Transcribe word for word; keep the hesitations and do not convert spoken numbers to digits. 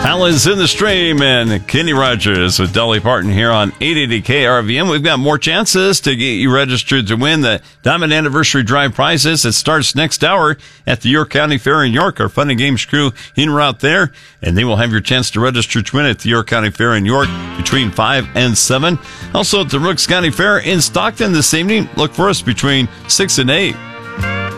Alan's in the Stream and Kenny Rogers with Dolly Parton here on eight eighty K R V M. We've got more chances to get you registered to win the Diamond Anniversary Drive prizes. It starts next hour at the York County Fair in York. Our Fun and Games crew en route there, and they will have your chance to register to win at the York County Fair in York between five and seven. Also at the Rooks County Fair in Stockton this evening. Look for us between six and eight.